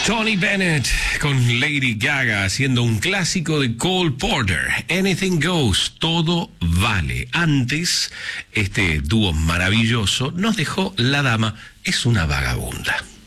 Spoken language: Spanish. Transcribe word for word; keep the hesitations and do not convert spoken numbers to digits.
Tony Bennett con Lady Gaga haciendo un clásico de Cole Porter, Anything Goes, todo vale. Antes, este dúo maravilloso nos dejó La Dama es una vagabunda.